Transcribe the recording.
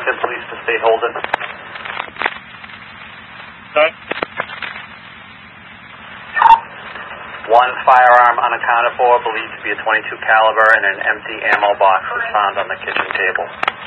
Wellington Police to State Holden. Okay. One firearm unaccounted for, believed to be a .22 caliber, and an empty ammo box was found on the kitchen table.